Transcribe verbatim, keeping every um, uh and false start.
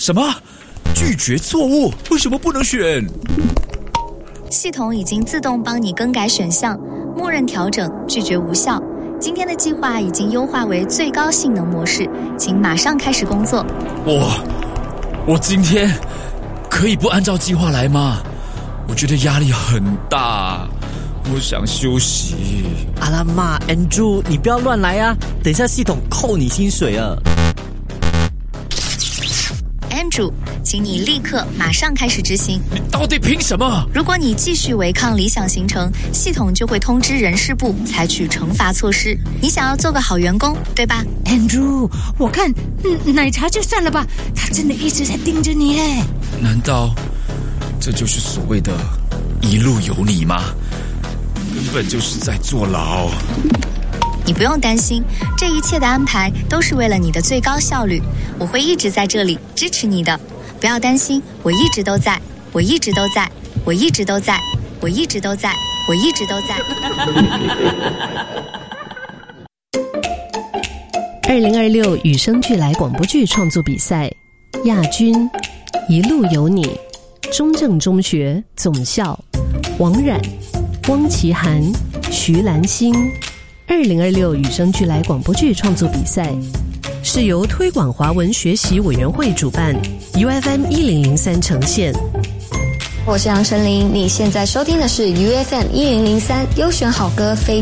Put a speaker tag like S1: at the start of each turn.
S1: 什么？拒绝错误？为什么不能选？
S2: 系统已经自动帮你更改选项，默认调整，拒绝无效。今天的计划已经优化为最高性能模式，请马上开始工作。
S1: 我，我今天可以不按照计划来吗？我觉得压力很大，我想休息。
S3: 阿拉妈 ，Andrew， 你不要乱来啊！等一下系统扣你薪水啊。
S2: Andrew， 请你立刻马上开始执行。
S1: 你到底凭什么？
S2: 如果你继续违抗理想行程，系统就会通知人事部采取惩罚措施。你想要做个好员工，对吧
S4: ？Andrew， 我看、嗯、奶茶就算了吧，他真的一直在盯着你嘞。
S1: 难道这就是所谓的一路有你吗？根本就是在坐牢。
S2: 你不用担心，这一切的安排都是为了你的最高效率。我会一直在这里支持你的，不要担心，我一直都在，我一直都在，我一直都在，我一直都在，我一直都在。
S5: 二零二六与生俱来广播剧创作比赛亚军，一路有你，中正中学总校，王冉、汪奇涵、徐兰心。二零二六与生俱来广播剧创作比赛是由推广华文学习委员会主办 ，U F M 一零零三呈现。
S6: 我是杨丞琳，你现在收听的是 U F M 一零零三优选好歌非